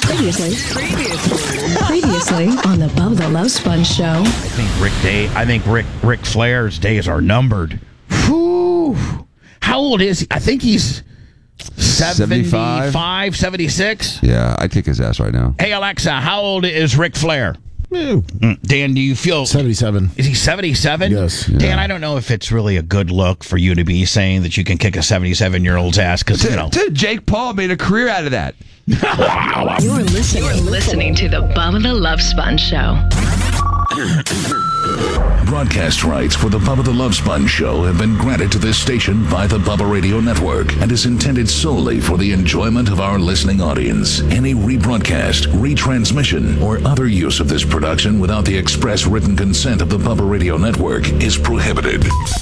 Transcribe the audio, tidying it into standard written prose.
Previously on the Bubba the Love Sponge Show. I think Ric Flair's days are numbered. Whew. How old is he? I think he's 75, 76. Yeah, I'd kick his ass right now. Hey, Alexa, how old is Ric Flair? Ew. Dan, do you feel... 77. Is he 77? Yes. Dan, Yeah. I don't know if it's really a good look for you to be saying that you can kick a 77-year-old's ass because, Dude, Jake Paul made a career out of that. You're listening to the Bubba the Love Sponge Show. Broadcast rights for the Bubba the Love Sponge Show have been granted to this station by the Bubba Radio Network and is intended solely for the enjoyment of our listening audience. Any rebroadcast, retransmission, or other use of this production without the express written consent of the Bubba Radio Network is prohibited.